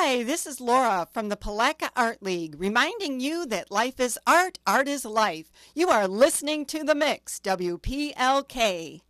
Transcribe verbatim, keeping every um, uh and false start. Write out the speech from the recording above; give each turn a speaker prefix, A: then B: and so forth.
A: Hi, this is Laura from the Palaca Art League, reminding you that life is art, art is life. You are listening to The Mix, W P L K.